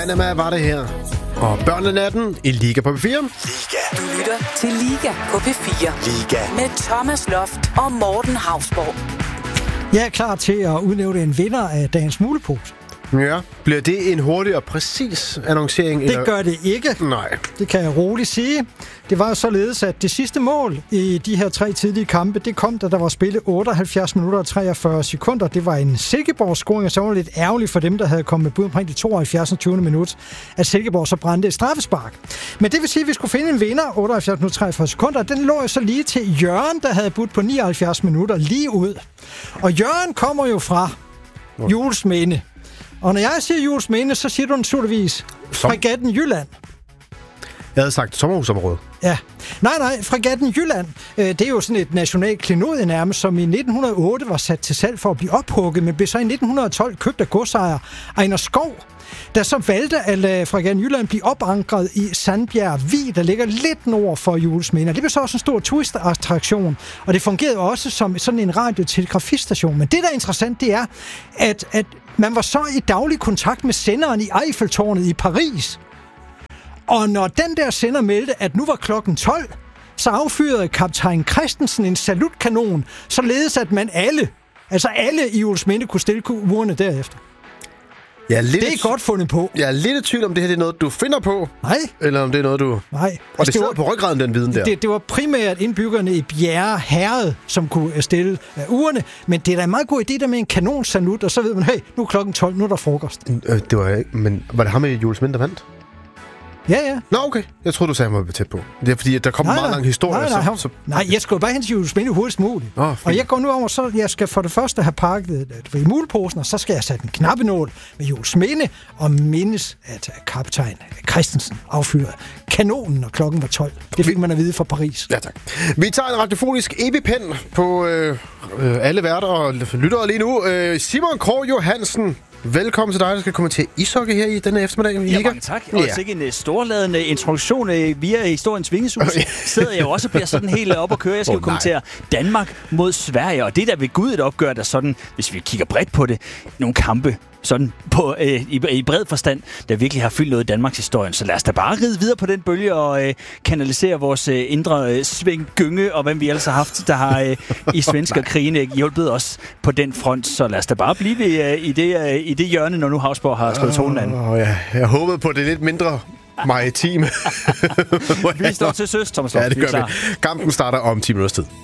Panama var det her. Og børnenatten i Liga på P4. Liga. Du lytter til Liga på P4. Liga. Med Thomas Loft og Morten Hausborg. Jeg er klar til at udnævne en vinder af dagens mulepose. Ja. Bliver det en hurtig og præcis annoncering? Det gør det ikke. Nej. Det kan jeg roligt sige. Det var således, at det sidste mål i de her 3 tidlige kampe, det kom, da der var spillet 78 minutter og 43 sekunder. Det var en Silkeborg-scoring, og så var det lidt ærgerligt for dem, der havde kommet med bud omkring de 72. og 20. minut, at Silkeborg så brændte et straffespark. Men det vil sige, at vi skulle finde en vinder, 78 minutter og 43 sekunder, og den lå jo så lige til Jørgen, der havde budt på 79 minutter lige ud. Og Jørgen kommer jo fra Juelsminde. Og når jeg siger Juelsminde, så siger du naturligvis Fregatten Jylland. Jeg havde sagt sommerhusområde. Ja. Nej, Fregatten Jylland, det er jo sådan et nationalt klenodie nærmest, som i 1908 var sat til salg for at blive ophugget, men blev så i 1912 købt af godsejer Ejner Skov, der så valgte at lade Fregatten Jylland blive opankret i Sandbjerg Vig, der ligger lidt nord for Juelsminde. Det blev så også en stor turistattraktion, og det fungerede også som sådan en radiotelegrafistation. Men det, der er interessant, det er, at man var så i daglig kontakt med senderen i Eiffeltårnet i Paris. Og når den der sender meldte, at nu var klokken 12, så affyrede kaptajn Christensen en salutkanon, således at man alle i Juelsminde kunne stille urene derefter. Det er godt fundet på. Jeg er lidt i tvivl om det her det er noget, du finder på. Nej. Eller om det er noget, du... Nej. Og det sidder på ryggraden, den viden der. Det var primært indbyggerne i Bjerre Herred, som kunne stille urene. Men det er da en meget god idé der med en kanonsalut, og så ved man, hey, nu er klokken 12, nu er der frokost. Det var ikke... Men var det ham i Juelsminde, der vandt? Ja. Nå, okay. Jeg troede, du sagde, at han var tæt på. Det er fordi, at der kom en meget lang historie. Nej, jeg skal jo bare hen til Juelsminde hurtigst muligt. Og jeg går nu over, så jeg skal for det første have pakket i muleposen, og så skal jeg sætte en knappenål med Juelsminde og mindes, at kaptajn Christensen affyrede kanonen, og klokken var 12. Det fik man at vide fra Paris. Ja, tak. Vi tager en radiofonisk epipen på alle værter og lyttere lige nu. Simon Krog Johansen. Velkommen til dig, der skal kommentere ishockey her i denne eftermiddag. Ja, mange tak. Og sikke en storladende introduktion via Historiens Vingeshus. Sidder jeg jo også og bliver sådan helt op og køre. Jeg skal jo kommentere Danmark mod Sverige. Og det der ved Gud et opgør, der sådan, hvis vi kigger bredt på det, nogle kampe sådan på, i bred forstand, der virkelig har fyldt noget i Danmarks historien. Så lad os da bare ride videre på den bølge og kanalisere vores indre Svend Gynge og hvem vi ellers har haft, der har i svenskerkrigene hjulpet os på den front. Så lad os da bare blive i det hjørne, når nu Hausborg har slået tonen an. Jeg håbede på det lidt mindre maritime. Vi står til søs, Thomas Loft. Ja, det gør vi. Kampen starter om 10 minutters tid.